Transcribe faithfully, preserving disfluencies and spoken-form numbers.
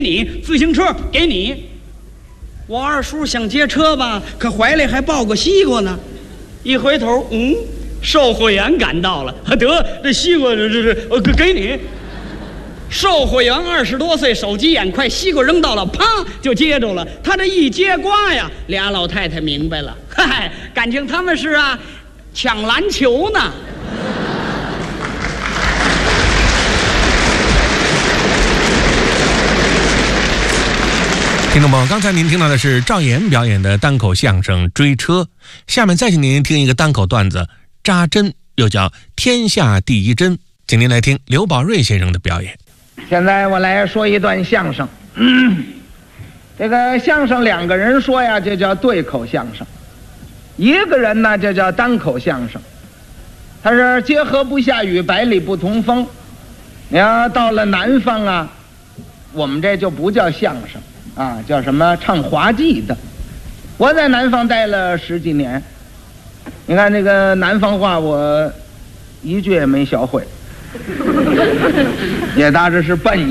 你自行车给你。我二叔想接车吧，可怀里还抱个西瓜呢。一回头，嗯，售货员赶到了，得这西瓜这这这呃给你。售货员二十多岁，手疾眼快，西瓜扔到了，啪就接住了。他这一接瓜呀，俩老太太明白了，嗨，感情他们是啊抢篮球呢。 听众朋友，刚才您听到的是赵岩表演的单口相声《追车》，下面再请您听一个单口段子《扎针》，又叫天下第一针，请您来听刘宝瑞先生的表演。 现在我来说一段相声，嗯，这个相声两个人说呀，就叫对口相声；一个人呢，就叫单口相声。他是结合不下雨，百里不同风。你要到了南方啊，我们这就不叫相声啊，叫什么唱滑稽的。我在南方待了十几年，你看这个南方话，我一句也没学会，也大致是笨。